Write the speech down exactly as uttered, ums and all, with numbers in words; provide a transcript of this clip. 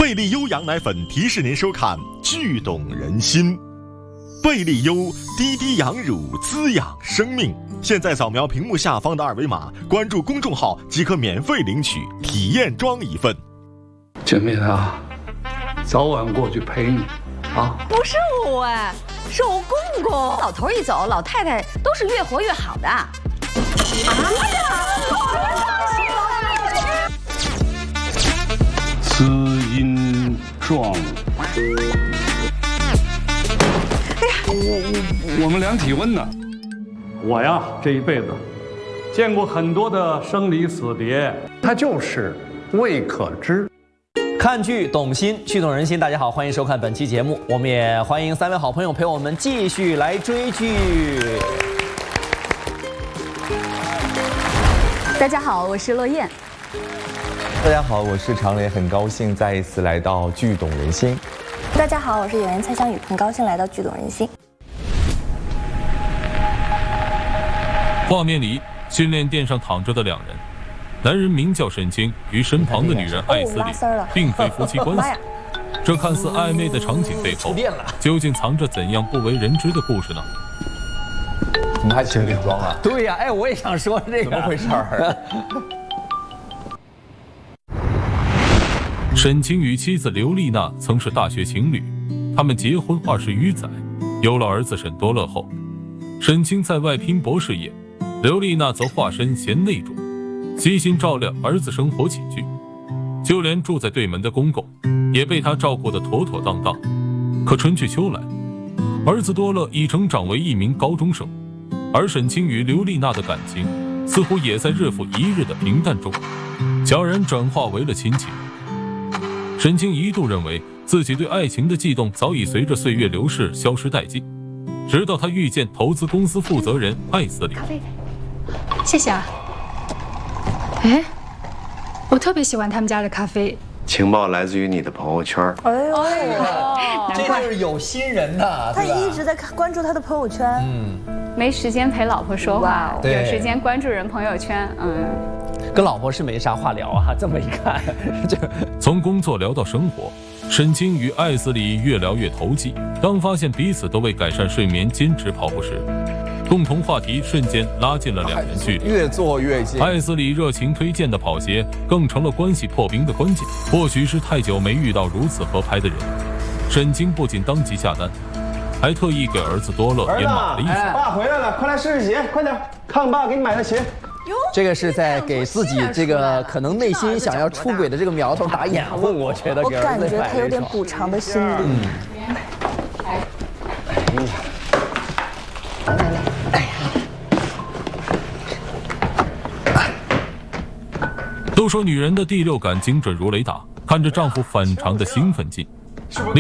贝利优羊奶粉提示您收看《剧懂人心》。贝利优滴滴羊乳，滋养生命。现在扫描屏幕下方的二维码，关注公众号即可免费领取体验装一份。 建明啊，早晚过去陪你啊。 不是我哎，是我公公。老头一走，老太太都是越活越好的。啊呀！ 滋阴壮。 哎呀， 我我我们量体温呢。我呀，这一辈子见过很多的生离死别，它就是未可知。 看剧懂心，剧懂人心。大家好，欢迎收看本期节目。我们也欢迎三位好朋友陪我们继续来追剧。 大家好，我是乐燕。 大家好，我是常磊，很高兴再一次来到剧懂人心。 大家好，我是演员蔡湘宇，很高兴来到剧懂人心。 画面里，训练垫上躺着的两人，男人名叫沈清，与身旁的女人艾斯里并非夫妻关系。这看似暧昧的场景背后，究竟藏着怎样不为人知的故事呢？ 怎么还情侣装啊？ 对呀，哎，我也想说这个， 怎么回事儿？ 沈清与妻子刘丽娜曾是大学情侣，他们结婚二十余载，有了儿子沈多乐后，沈清在外拼搏事业，刘丽娜则化身贤内助，悉心照料儿子生活起居，就连住在对门的公公也被她照顾得妥妥当当。可春去秋来，儿子多乐已成长为一名高中生，而沈清与刘丽娜的感情似乎也在日复一日的平淡中悄然转化为了亲情。沈清一度认为自己对爱情的悸动早已随着岁月流逝消失殆尽，直到他遇见投资公司负责人艾斯里。 咖啡，谢谢啊。哎，我特别喜欢他们家的咖啡。 情报来自于你的朋友圈。 哎呦， 这就是有心人呐！ 他一直在关注他的朋友圈。 嗯，没时间陪老婆说话，有时间关注人朋友圈。嗯， 跟老婆是没啥话聊啊。这么一看，就从工作聊到生活，沈清与艾斯里越聊越投机。当发现彼此都为改善睡眠坚持跑步时，共同话题瞬间拉近了两人距离， 越做越近。 艾斯里热情推荐的跑鞋更成了关系破冰的关键。或许是太久没遇到如此合拍的人，沈清不仅当即下单，还特意给儿子多乐也买了一双。 爸回来了，快来试试鞋，快点，看爸给你买的鞋。 这个是在给自己这个可能内心想要出轨的这个苗头打掩护，我觉得。 我感觉他有点补偿的心理。嗯。 都说女人的第六感精准如雷达，看着丈夫反常的兴奋劲，